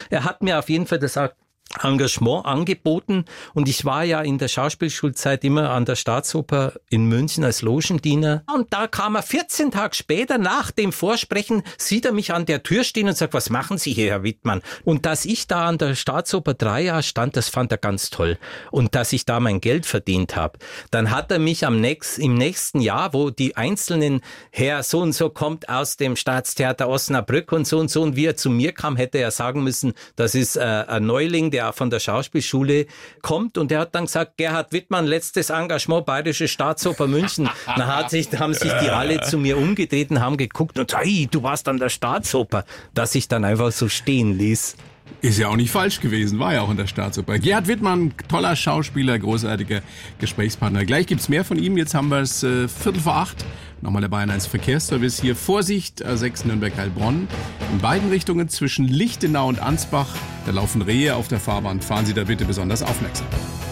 er hat mir auf jeden Fall das Engagement angeboten und ich war ja in der Schauspielschulzeit immer an der Staatsoper in München als Logendiener und da kam er 14 Tage später nach dem Vorsprechen, sieht er mich an der Tür stehen und sagt, was machen Sie hier, Herr Wittmann? Und dass ich da an der Staatsoper 3 Jahre stand, das fand er ganz toll und dass ich da mein Geld verdient habe. Dann hat er mich im nächsten Jahr, wo die einzelnen Herr so und so kommt aus dem Staatstheater Osnabrück und so und wie er zu mir kam, hätte er sagen müssen, das ist ein Neuling, der von der Schauspielschule kommt und der hat dann gesagt, Gerhard Wittmann, letztes Engagement, Bayerische Staatsoper München. Dann haben sich die alle zu mir umgedreht und haben geguckt und hey, du warst an der Staatsoper, dass ich dann einfach so stehen ließ. Ist ja auch nicht falsch gewesen, war ja auch in der Staatsoper. Gerhard Wittmann, toller Schauspieler, großartiger Gesprächspartner. Gleich gibt's mehr von ihm, jetzt haben wir es 7:45. Nochmal der Bayern 1 Verkehrsservice hier. Vorsicht, A6 Nürnberg-Heilbronn. In beiden Richtungen zwischen Lichtenau und Ansbach, da laufen Rehe auf der Fahrbahn. Fahren Sie da bitte besonders aufmerksam.